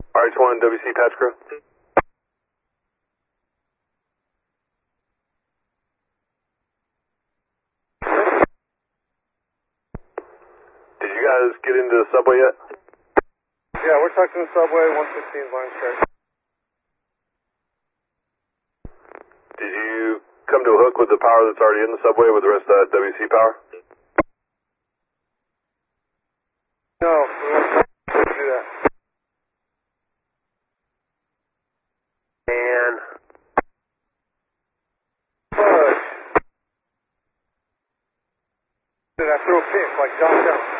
RH1 WC patch crew. Did you guys get into the subway yet? Yeah, we're tucked in the subway, 116's line straight. Did you come to a hook with the power that's already in the subway with the rest of that WC power? No, we won't do that. And Dude, I threw a pick like John Jones.